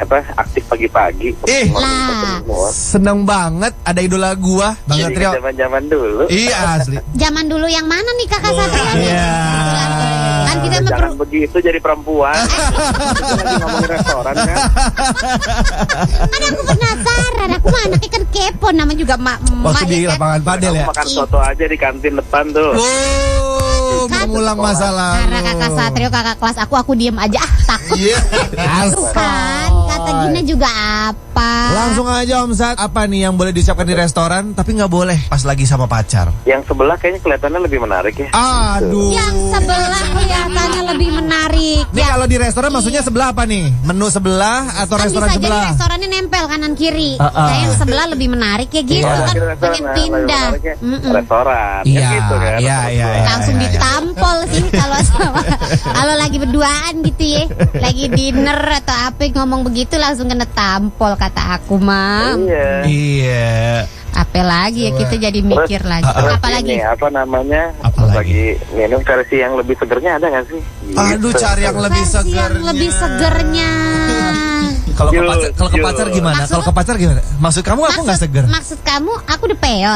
aktif pagi-pagi. Lah, seneng banget ada idola gua, Bang Satrio. Zaman-zaman dulu. Iya asli. zaman dulu yang mana nih Kakak Satrio? Iya. Kan kita Jangan begitu jadi perempuan. Kita lagi ngomongin restoran kan. Kan aku penasaran, aku mah anaknya kan kepo, nama juga Waktu di ya kan? lapangan padel ya. Kamu makan soto aja di kantin depan tuh. Oh, Kan- mengulang masalah. Karena Kakak Satrio kakak kelas aku diem aja takut. Iya. Tuh kan, kata Gina juga apa? Langsung aja Om Sat, apa nih yang boleh disiapkan di restoran tapi nggak boleh pas lagi sama pacar? Yang sebelah kayaknya kelihatannya lebih menarik ya. Aduh. Yang sebelah kelihatannya lebih menarik. Nih kalau di restoran maksudnya sebelah apa nih? Menu sebelah atau Kan restoran bisa jadi sebelah? restorannya nempel kanan kiri. Uh-uh. Nah, yang sebelah lebih menarik ya gitu Iya. kan, Restoran, pengen nah, pindah. lebih menariknya Mm-mm. restoran. Iya, Kan gitu kan. iya, iya, iya. Langsung ditampol sih kalau kalau lagi berduaan gitu ya, lagi dinner atau apa ngomong begitu langsung kena tampol kata aku mah. Iya. Iya. Apa lagi ya kita jadi mikir lagi. Terus Apalagi ini, apa namanya? Apa lagi? Minum versi yang lebih segernya ada nggak sih? Aduh, cari yang lebih versi yang segernya. lebih segernya. Kalau ke Jul, pacar, kalau ke Jul. pacar gimana? Maksud- Kalau ke pacar gimana? Maksud kamu aku nggak seger? Maksud kamu aku udah peot.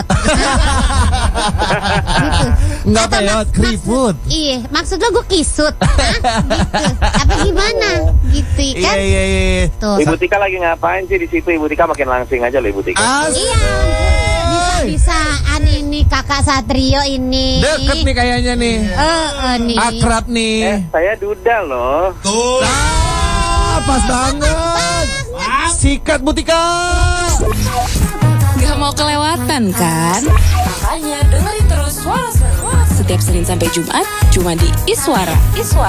Gitu. Nggak Atau peot, keriput. Iya, maksud lo gue kisut. Hah? Gitu. Apa gimana? Gitu Iya, kan? iya, iya. Tuh. Ibu Tika lagi ngapain sih di situ? Ibu Tika makin langsing aja loh Ibu Tika. Iya, bisa-bisaan ini Kakak Satrio ini. Deket nih kayaknya nih. Nih. Akrab nih. Saya duda loh. Tuh. Pas banget. Sikat Butika. Gak mau kelewatan kan? Makanya dengerin terus Suara Seru setiap Senin sampai Jumat cuma di Iswara.